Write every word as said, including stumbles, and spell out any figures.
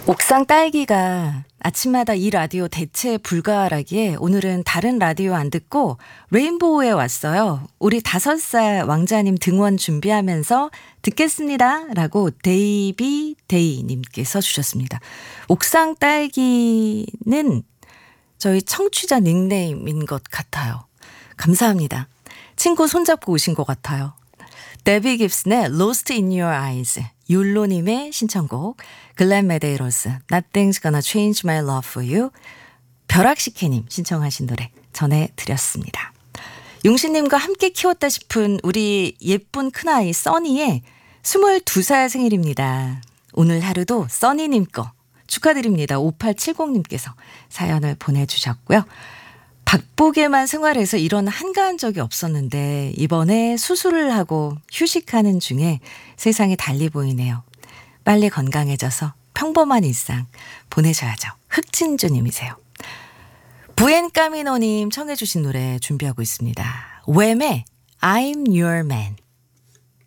옥상 딸기가 아침마다 이 라디오 대체 불가하라기에 오늘은 다른 라디오 안 듣고 레인보우에 왔어요. 우리 다섯 살 왕자님 등원 준비하면서 듣겠습니다. 라고 데이비 데이님께서 주셨습니다. 옥상 딸기는 저희 청취자 닉네임인 것 같아요. 감사합니다. 친구 손잡고 오신 것 같아요. 데비 깁슨의 Lost in Your Eyes, 율로님의 신청곡, 글렌 메데이로스 Nothing's Gonna Change My Love For You, 벼락식혜님 신청하신 노래 전해드렸습니다. 용신님과 함께 키웠다 싶은 우리 예쁜 큰아이 써니의 스물두 살 생일입니다. 오늘 하루도 써니님 거 축하드립니다. 오팔칠공님께서 사연을 보내주셨고요. 박복에만 생활해서 이런 한가한 적이 없었는데 이번에 수술을 하고 휴식하는 중에 세상이 달리 보이네요. 빨리 건강해져서 평범한 일상 보내셔야죠. 흑진주님이세요. 부엔카미노님 청해 주신 노래 준비하고 있습니다. 웸의 I'm Your Man.